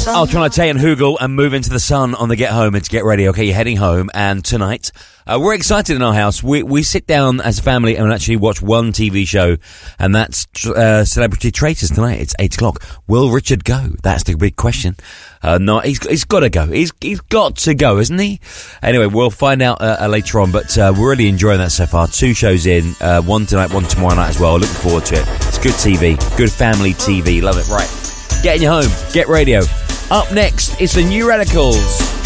Ultron Tate and Hugel and move into the sun on the get home and to get ready. Okay, you're heading home, and tonight we're excited in our house. We sit down as a family and actually watch one TV show, and that's Celebrity Traitors tonight. It's 8 o'clock. Will Richard go? That's the big question. No, he's got to go. He's got to go, isn't he? Anyway, we'll find out later on, but we're really enjoying that so far. 2 shows in, one tonight, one tomorrow night as well. Looking forward to it. It's good TV, good family TV. Love it. Right, get in your home, get radio. Up next, it's the New Radicals.